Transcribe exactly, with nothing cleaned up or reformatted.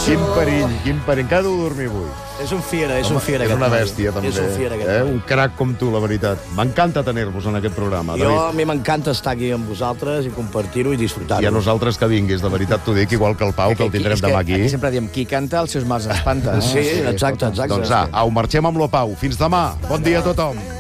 Quin perill, quin perill. Encara deu dormir avui. És un fiera, és un fiera. És una bèstia, també. És un fiera, aquest eh? noi. Un crac com tu, la veritat. M'encanta tenir-vos en aquest programa, Jo, David. a mi m'encanta estar aquí amb vosaltres i compartir-ho i disfrutar-ho. I a nosaltres que vinguis, de veritat t'ho dic, igual que el Pau, que el tindrem demà aquí. Aquí sempre diem, qui canta els seus mals espanta. Sí, exacte, exacte. Doncs ah, au, marxem amb lo Pau. Fins demà. Bon dia a tothom.